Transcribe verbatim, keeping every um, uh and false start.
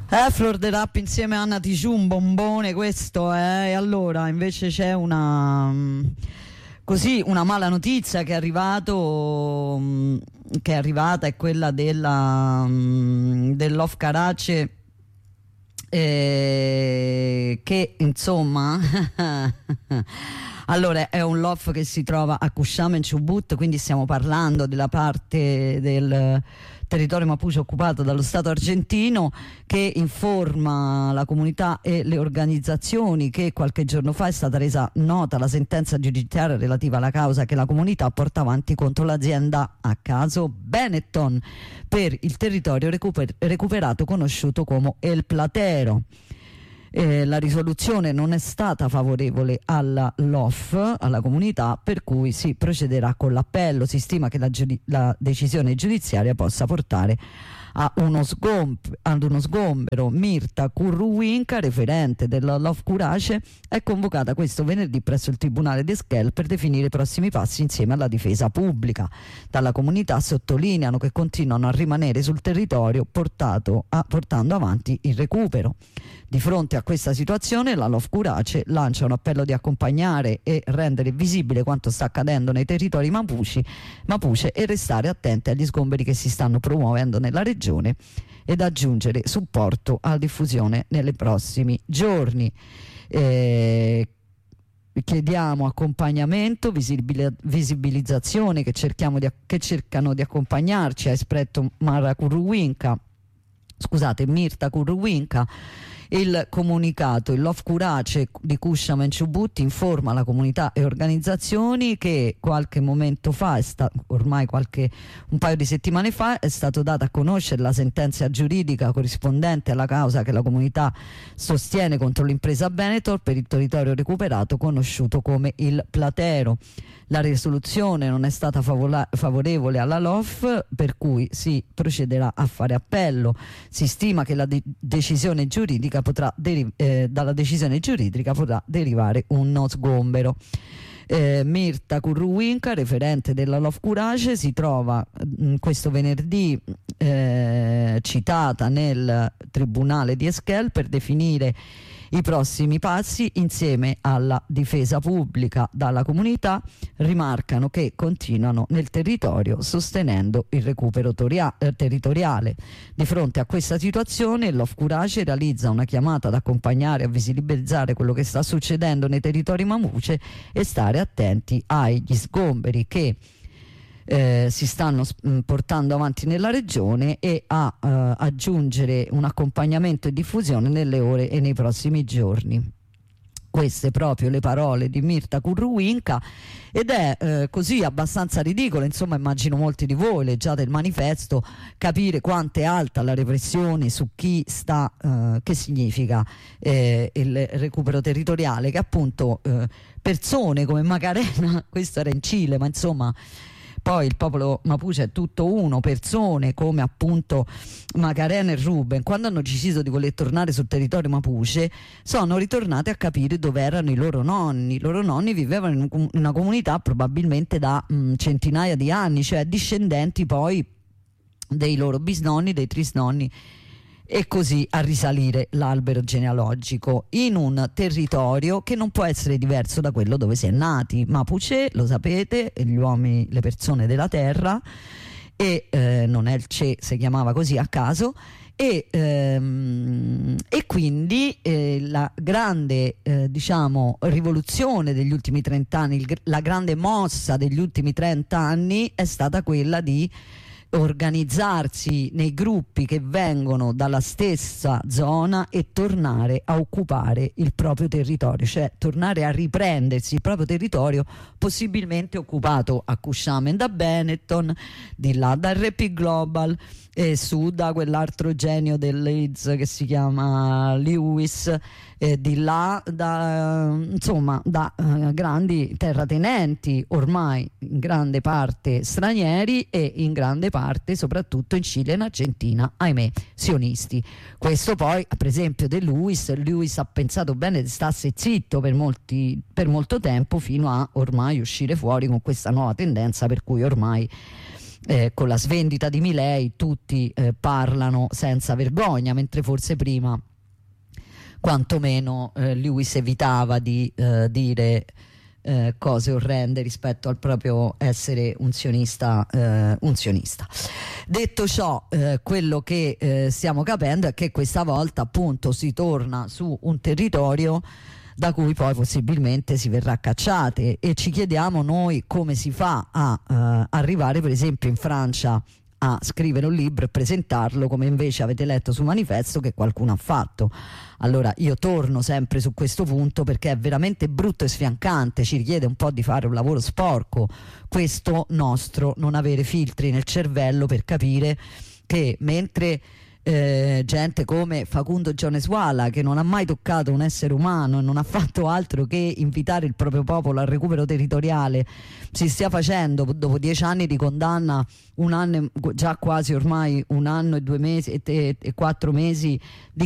Eh, Flor de Rap insieme a Anna Ticiù, un bombone questo, eh. E allora invece c'è una così una mala notizia che è arrivato che è arrivata, è quella della del Love Karace, eh, che insomma allora è un loft che si trova a Cusciame Chubut, quindi stiamo parlando della parte del territorio mapuche occupato dallo Stato argentino, che informa la comunità e le organizzazioni che qualche giorno fa è stata resa nota la sentenza giudiziaria relativa alla causa che la comunità porta avanti contro l'azienda, a caso Benetton, per il territorio recuper- recuperato conosciuto come El Platero. Eh, la risoluzione non è stata favorevole alla L O F, alla comunità, per cui si procederà con l'appello. Si stima che la, giudi- la decisione giudiziaria possa portare a uno sgomp- ad uno sgombero. Mirta Curruwinka, referente della Love Kurace, è convocata questo venerdì presso il Tribunale di Esquel per definire i prossimi passi insieme alla difesa pubblica. Dalla comunità sottolineano che continuano a rimanere sul territorio portato a, portando avanti il recupero. Di fronte a questa situazione la Love Kurace lancia un appello di accompagnare e rendere visibile quanto sta accadendo nei territori mapuche, mapuche e restare attenti agli sgomberi che si stanno promuovendo nella regione ed aggiungere supporto alla diffusione nei prossimi giorni. Eh, chiediamo accompagnamento, visibil- visibilizzazione che, cerchiamo di, che cercano di accompagnarci, ha espresso Mara Curruwinka, scusate, Mirta Curruwinka. Il comunicato, il Love Kurace di Cusciame Chubut informa la comunità e organizzazioni che qualche momento fa, è sta- ormai qualche un paio di settimane fa, è stato data a conoscere la sentenza giuridica corrispondente alla causa che la comunità sostiene contro l'impresa Benetton per il territorio recuperato conosciuto come il Platero. La risoluzione non è stata favola- favorevole alla L O F, per cui si procederà a fare appello. Si stima che la de- decisione giuridica potrà deri- eh, dalla decisione giuridica potrà derivare uno sgombero. Eh, Mirta Curruwinka, referente della Love Kurace, si trova mh, questo venerdì eh, citata nel Tribunale di Esquel per definire i prossimi passi insieme alla difesa pubblica. Dalla comunità rimarcano che continuano nel territorio sostenendo il recupero toria- eh, territoriale. Di fronte a questa situazione il Love Kurace realizza una chiamata ad accompagnare e a visibilizzare quello che sta succedendo nei territori mapuche e stare attenti agli sgomberi che Eh, si stanno mh, portando avanti nella regione e a eh, aggiungere un accompagnamento e diffusione nelle ore e nei prossimi giorni. Queste proprio le parole di Mirta Curruwinka, ed è eh, così abbastanza ridicolo, insomma immagino molti di voi leggiate il manifesto, capire quanto è alta la repressione su chi sta, eh, che significa eh, il recupero territoriale, che appunto eh, persone come Macarena, questo era in Cile, ma insomma poi il popolo mapuche è tutto uno, persone come appunto Macarena e Ruben, quando hanno deciso di voler tornare sul territorio mapuche, sono ritornati a capire dove erano i loro nonni. I loro nonni vivevano in una comunità probabilmente da mh, centinaia di anni, cioè discendenti poi dei loro bisnonni, dei trisnonni, e così a risalire l'albero genealogico in un territorio che non può essere diverso da quello dove si è nati. Mapuche, lo sapete, gli uomini, le persone della terra, e eh, non è il C E, si chiamava così a caso, e, ehm, e quindi eh, la grande eh, diciamo rivoluzione degli ultimi trent'anni, il, la grande mossa degli ultimi trenta anni è stata quella di organizzarsi nei gruppi che vengono dalla stessa zona e tornare a occupare il proprio territorio, cioè tornare a riprendersi il proprio territorio, possibilmente occupato a Cusciame da Benetton, di là dal R P Global e su da quell'altro genio del Leeds che si chiama Lewis, eh, di là da insomma da uh, grandi terratenenti, ormai in grande parte stranieri e in grande parte soprattutto in Cile e in Argentina, ahimè, sionisti. Questo poi per esempio De Lewis Lewis ha pensato bene di starsi zitto per molti per molto tempo, fino a ormai uscire fuori con questa nuova tendenza per cui ormai eh, con la svendita di Milei tutti eh, parlano senza vergogna, mentre forse prima quantomeno eh, Lewis evitava di eh, dire eh, cose orrende rispetto al proprio essere un sionista, eh, un sionista. Detto ciò, eh, quello che eh, stiamo capendo è che questa volta appunto si torna su un territorio da cui poi possibilmente si verrà cacciate, e ci chiediamo noi come si fa a eh, arrivare per esempio in Francia a scrivere un libro e presentarlo, come invece avete letto su Manifesto che qualcuno ha fatto. Allora io torno sempre su questo punto, perché è veramente brutto e sfiancante, ci richiede un po' di fare un lavoro sporco questo nostro non avere filtri nel cervello per capire che mentre Eh, gente come Facundo Gioneswala, che non ha mai toccato un essere umano e non ha fatto altro che invitare il proprio popolo al recupero territoriale, si stia facendo dopo dieci anni di condanna, un anno, già quasi ormai un anno e due mesi e, e, e quattro mesi di